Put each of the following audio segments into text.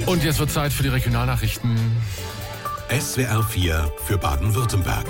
Und jetzt wird Zeit für die Regionalnachrichten. SWR 4 für Baden-Württemberg.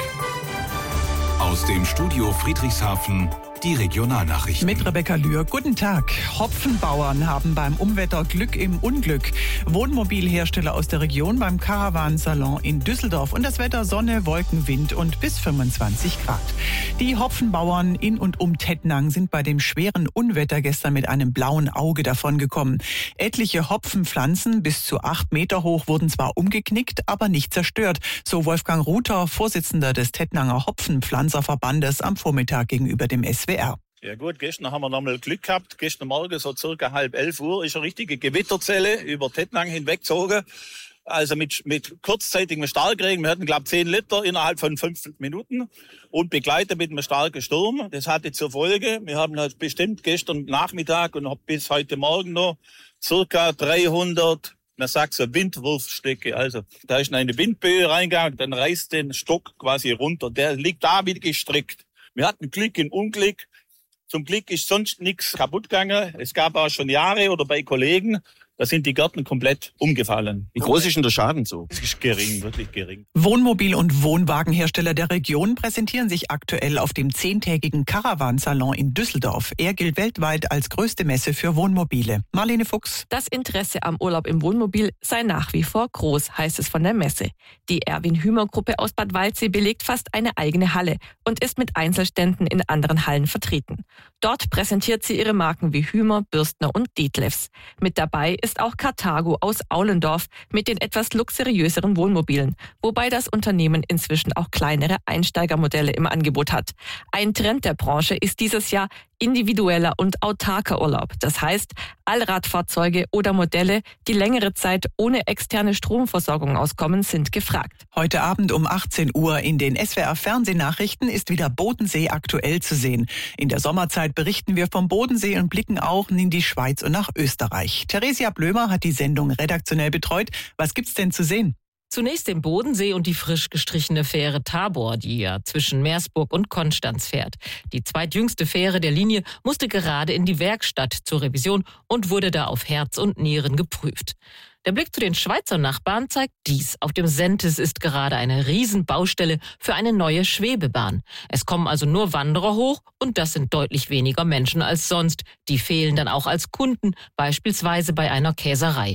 Aus dem Studio Friedrichshafen die Regionalnachrichten. Mit Rebecca Lühr. Guten Tag. Hopfenbauern haben beim Umwetter Glück im Unglück. Wohnmobilhersteller aus der Region beim Caravan-Salon in Düsseldorf. Und das Wetter Sonne, Wolken, Wind und bis 25 Grad. Die Hopfenbauern in und um Tettnang sind bei dem schweren Unwetter gestern mit einem blauen Auge davongekommen. Etliche Hopfenpflanzen bis zu 8 Meter hoch wurden zwar umgeknickt, aber nicht zerstört. So Wolfgang Ruther, Vorsitzender des Tettnanger Hopfenpflanzerverbandes, am Vormittag gegenüber dem SWR. Ja gut, gestern haben wir nochmal Glück gehabt. Gestern Morgen, so circa 10:30 ist eine richtige Gewitterzelle über Tettnang hinweggezogen. Also mit kurzzeitigem Starkregen. Wir hatten, glaube ich, 10 Liter innerhalb von 5 Minuten und begleitet mit einem starken Sturm. Das hatte zur Folge, wir haben halt bestimmt gestern Nachmittag und bis heute Morgen noch circa 300, man sagt so Windwurfstücke. Also da ist eine Windböe reingegangen, dann reißt den Stock quasi runter. Der liegt da wie gestrickt. Wir hatten Glück im Unglück. Zum Glück ist sonst nichts kaputt gegangen. Es gab auch schon Jahre oder bei Kollegen, da sind die Gärten komplett umgefallen. Wie groß ist denn der Schaden so? Es ist gering, wirklich gering. Wohnmobil- und Wohnwagenhersteller der Region präsentieren sich aktuell auf dem 10-tägigen Caravan-Salon in Düsseldorf. Er gilt weltweit als größte Messe für Wohnmobile. Marlene Fuchs. Das Interesse am Urlaub im Wohnmobil sei nach wie vor groß, heißt es von der Messe. Die Erwin-Hümer-Gruppe aus Bad Waldsee belegt fast eine eigene Halle und ist mit Einzelständen in anderen Hallen vertreten. Dort präsentiert sie ihre Marken wie Hümer, Bürstner und Dietlefs. Mit dabei ist auch Carthago aus Aulendorf mit den etwas luxuriöseren Wohnmobilen, wobei das Unternehmen inzwischen auch kleinere Einsteigermodelle im Angebot hat. Ein Trend der Branche ist dieses Jahr individueller und autarker Urlaub. Das heißt, Allradfahrzeuge oder Modelle, die längere Zeit ohne externe Stromversorgung auskommen, sind gefragt. Heute Abend um 18 Uhr in den SWR-Fernsehnachrichten ist wieder Bodensee aktuell zu sehen. In der Sommerzeit berichten wir vom Bodensee und blicken auch in die Schweiz und nach Österreich. Theresia Blömer hat die Sendung redaktionell betreut. Was gibt's denn zu sehen? Zunächst den Bodensee und die frisch gestrichene Fähre Tabor, die ja zwischen Meersburg und Konstanz fährt. Die zweitjüngste Fähre der Linie musste gerade in die Werkstatt zur Revision und wurde da auf Herz und Nieren geprüft. Der Blick zu den Schweizer Nachbarn zeigt dies. Auf dem Sentis ist gerade eine Riesenbaustelle für eine neue Schwebebahn. Es kommen also nur Wanderer hoch und das sind deutlich weniger Menschen als sonst. Die fehlen dann auch als Kunden, beispielsweise bei einer Käserei.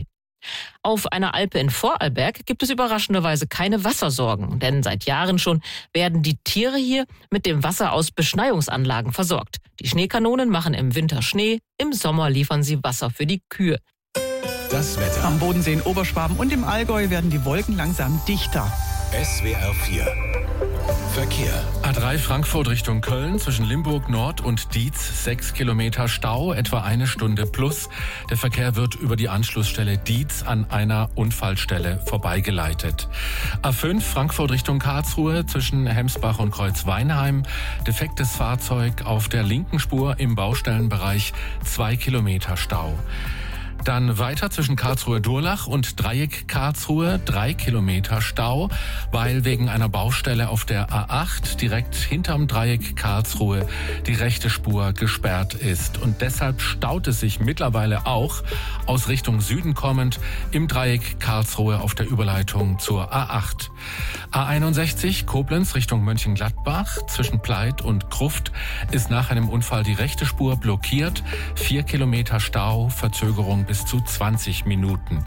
Auf einer Alpe in Vorarlberg gibt es überraschenderweise keine Wassersorgen, denn seit Jahren schon werden die Tiere hier mit dem Wasser aus Beschneiungsanlagen versorgt. Die Schneekanonen machen im Winter Schnee, im Sommer liefern sie Wasser für die Kühe. Das Wetter. Am Bodensee in Oberschwaben und im Allgäu werden die Wolken langsam dichter. SWR 4 Verkehr. A3 Frankfurt Richtung Köln zwischen Limburg Nord und Dietz 6 Kilometer Stau, etwa 1 Stunde plus. Der Verkehr wird über die Anschlussstelle Dietz an einer Unfallstelle vorbeigeleitet. A5 Frankfurt Richtung Karlsruhe zwischen Hemsbach und Kreuzweinheim. Defektes Fahrzeug auf der linken Spur im Baustellenbereich 2 Kilometer Stau. Dann weiter zwischen Karlsruhe-Durlach und Dreieck Karlsruhe 3 Kilometer Stau, weil wegen einer Baustelle auf der A8 direkt hinterm Dreieck Karlsruhe die rechte Spur gesperrt ist. Und deshalb staut es sich mittlerweile auch aus Richtung Süden kommend im Dreieck Karlsruhe auf der Überleitung zur A8. A61 Koblenz Richtung Mönchengladbach zwischen Pleit und Gruft ist nach einem Unfall die rechte Spur blockiert. 4 Kilometer Stau, Verzögerung bis zu 20 Minuten.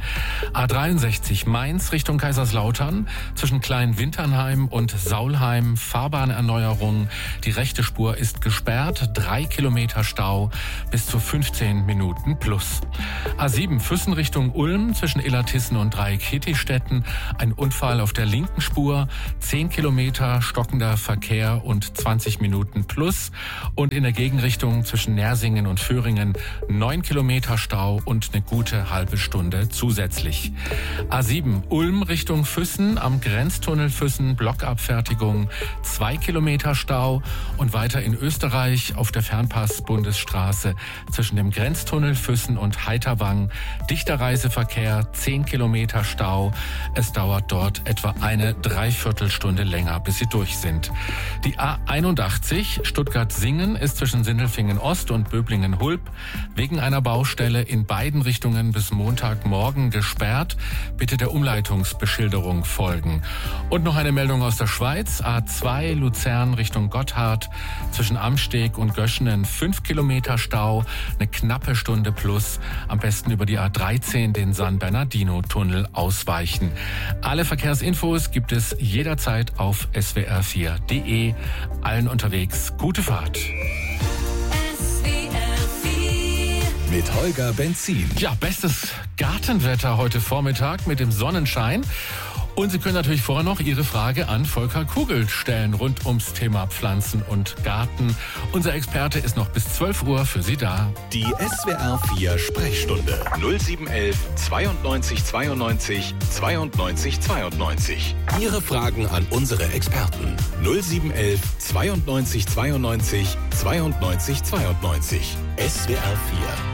A63 Mainz Richtung Kaiserslautern zwischen Kleinwinternheim und Saulheim Fahrbahnerneuerung. Die rechte Spur ist gesperrt. 3 Kilometer Stau bis zu 15 Minuten plus. A7 Füssen Richtung Ulm zwischen Illertissen und Dreieck-Hittistetten. Ein Unfall auf der linken Spur. 10 Kilometer stockender Verkehr und 20 Minuten plus. Und in der Gegenrichtung zwischen Nersingen und Föhringen 9 Kilometer Stau und eine gute halbe Stunde zusätzlich. A7 Ulm Richtung Füssen am Grenztunnel Füssen Blockabfertigung 2 Kilometer Stau und weiter in Österreich auf der Fernpass-Bundesstraße zwischen dem Grenztunnel Füssen und Heiterwang dichter Reiseverkehr 10 Kilometer Stau. Es dauert dort etwa eine Dreiviertelstunde länger, bis sie durch sind. Die A81 Stuttgart-Singen ist zwischen Sindelfingen Ost und Böblingen-Hulb wegen einer Baustelle in beiden Richtungen bis Montagmorgen gesperrt. Bitte der Umleitungsbeschilderung folgen. Und noch eine Meldung aus der Schweiz. A2 Luzern Richtung Gotthard zwischen Amsteg und Göschenen 5 Kilometer Stau, eine knappe Stunde plus. Am besten über die A13 den San Bernardino-Tunnel ausweichen. Alle Verkehrsinfos gibt es jederzeit auf swr4.de. Allen unterwegs gute Fahrt. Mit Holger Benzin. Ja, bestes Gartenwetter heute Vormittag mit dem Sonnenschein. Und Sie können natürlich vorher noch Ihre Frage an Volker Kugel stellen rund ums Thema Pflanzen und Garten. Unser Experte ist noch bis 12 Uhr für Sie da. Die SWR 4 Sprechstunde 0711 92 92 92 92. Ihre Fragen an unsere Experten 0711 92 92 92 92. SWR 4